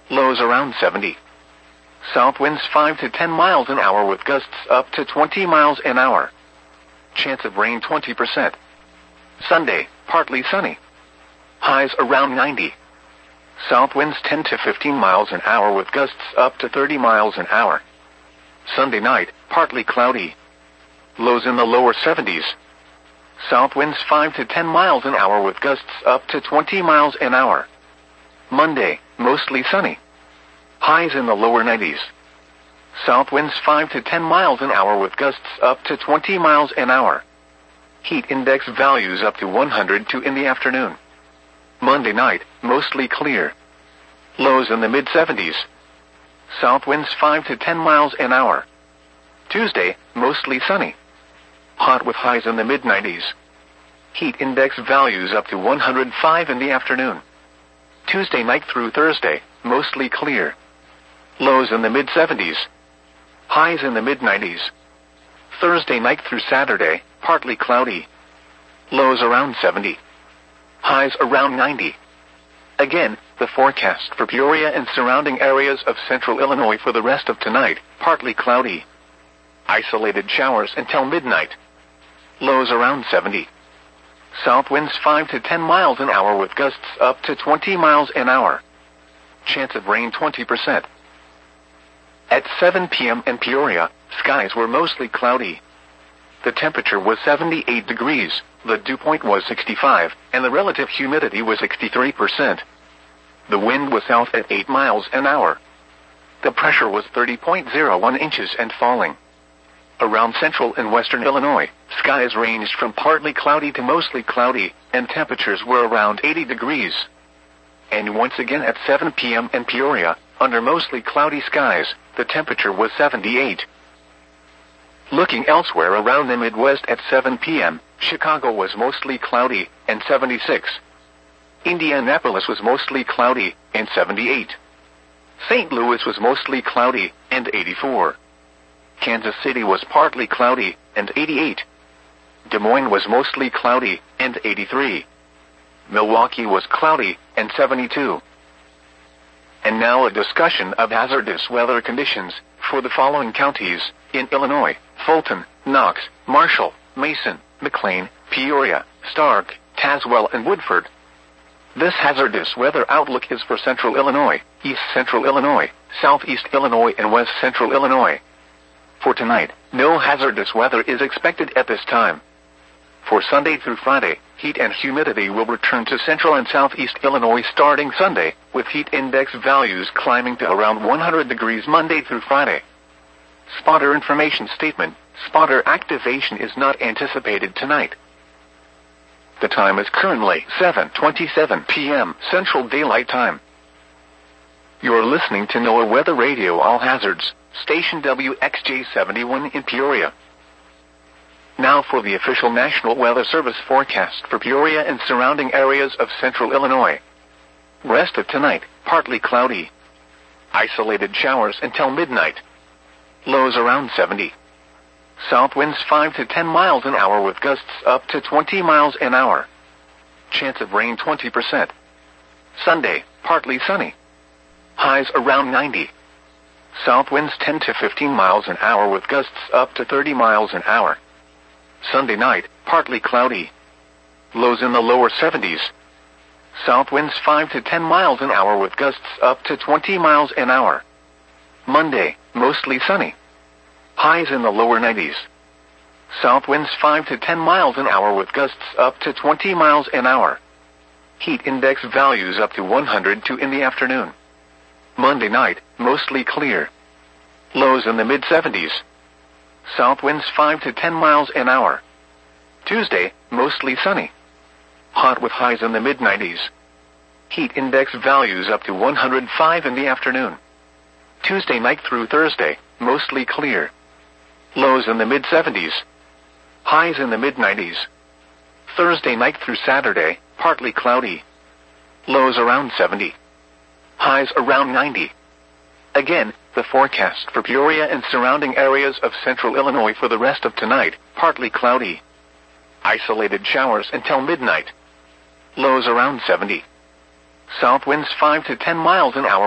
Lows around 70. South winds 5 to 10 miles an hour with gusts up to 20 miles an hour. Chance of rain 20%. Sunday, partly sunny. Highs around 90. South winds 10 to 15 miles an hour with gusts up to 30 miles an hour. Sunday night, partly cloudy. Lows in the lower 70s. South winds 5 to 10 miles an hour with gusts up to 20 miles an hour. Monday, mostly sunny. Highs in the lower 90s. South winds 5 to 10 miles an hour with gusts up to 20 miles an hour. Heat index values up to 102 in the afternoon. Monday night, mostly clear. Lows in the mid-70s. South winds 5 to 10 miles an hour. Tuesday, mostly sunny. Hot with highs in the mid-90s. Heat index values up to 105 in the afternoon. Tuesday night through Thursday, mostly clear. Lows in the mid-70s. Highs in the mid-90s. Thursday night through Saturday, partly cloudy. Lows around 70. Highs around 90. Again, the forecast for Peoria and surrounding areas of central Illinois for the rest of tonight, partly cloudy. Isolated showers until midnight. Lows around 70. South winds 5 to 10 miles an hour with gusts up to 20 miles an hour. Chance of rain 20%. At 7 p.m. in Peoria, skies were mostly cloudy. The temperature was 78 degrees, the dew point was 65, and the relative humidity was 63%. The wind was south at 8 miles an hour. The pressure was 30.01 inches and falling. Around central and western Illinois, skies ranged from partly cloudy to mostly cloudy, and temperatures were around 80 degrees. And once again at 7 p.m. in Peoria, under mostly cloudy skies, the temperature was 78. Looking elsewhere around the Midwest at 7 p.m., Chicago was mostly cloudy, and 76. Indianapolis was mostly cloudy, and 78. St. Louis was mostly cloudy, and 84. Kansas City was partly cloudy, and 88. Des Moines was mostly cloudy, and 83. Milwaukee was cloudy, and 72. And now a discussion of hazardous weather conditions for the following counties in Illinois: Fulton, Knox, Marshall, Mason, McLean, Peoria, Stark, Tazewell, and Woodford. This hazardous weather outlook is for central Illinois, east central Illinois, southeast Illinois, and west central Illinois. For tonight, no hazardous weather is expected at this time. For Sunday through Friday, heat and humidity will return to central and southeast Illinois starting Sunday, with heat index values climbing to around 100 degrees Monday through Friday. Spotter information statement: spotter activation is not anticipated tonight. The time is currently 7:27 p.m. Central Daylight Time. You're listening to NOAA Weather Radio All Hazards, station WXJ71 in Peoria. Now for the official National Weather Service forecast for Peoria and surrounding areas of central Illinois. Rest of tonight, partly cloudy. Isolated showers until midnight. Lows around 70. South winds 5 to 10 miles an hour with gusts up to 20 miles an hour. Chance of rain 20%. Sunday, partly sunny. Highs around 90. South winds 10 to 15 miles an hour with gusts up to 30 miles an hour. Sunday night, partly cloudy. Lows in the lower 70s. South winds 5 to 10 miles an hour with gusts up to 20 miles an hour. Monday, mostly sunny. Highs in the lower 90s. South winds 5 to 10 miles an hour with gusts up to 20 miles an hour. Heat index values up to 102 in the afternoon. Monday night, mostly clear. Lows in the mid-70s. South winds 5 to 10 miles an hour. Tuesday, mostly sunny. Hot with highs in the mid-90s. Heat index values up to 105 in the afternoon. Tuesday night through Thursday, mostly clear. Lows in the mid-70s. Highs in the mid-90s. Thursday night through Saturday, partly cloudy. Lows around 70. Highs around 90. Again, the forecast for Peoria and surrounding areas of central Illinois for the rest of tonight, partly cloudy. Isolated showers until midnight. Lows around 70. South winds 5 to 10 miles an hour